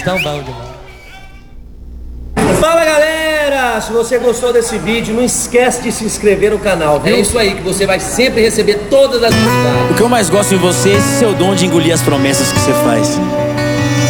tão bom demais. Fala galera, se você gostou desse vídeo, não esquece de se inscrever no canal, viu? É isso aí, que você vai sempre receber todas as novidades. O que eu mais gosto em você é esse seu dom de engolir as promessas que você faz.